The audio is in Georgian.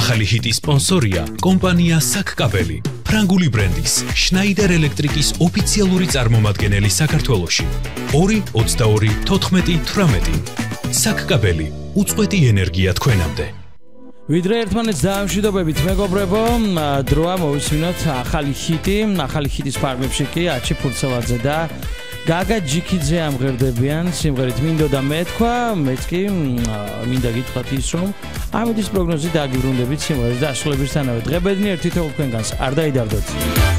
ახალი ჰიტის სპონსორია კომპანია საკკაბელი, ფრანგული ბრენდის შნაიდერ ელექტრიკის ოფიციალური წარმომადგენელი საქართველოში. 2-22-14-18 საკკაბელი, უწყვეტი ენერგია თქვენამდე. ვიდრე ერთმანეთს დაამშვიდობებით, მეგობრებო, დროა მოვისმინოთ ახალი ჰიტის ფარგლებში კი აჩი ფურცელაძე და გაგა ჯიქიძე ამღერდებიან სიმღერით მინდოდა მეთქვა, მეც კი მინდა გითხრათ ის, რომ ამის პროგნოზი დაგიბრუნდებით სიმღერის დასრულებისთანავე. დღებედნიერ თითოეულ თქვენგანს არ დაიდარდოთ.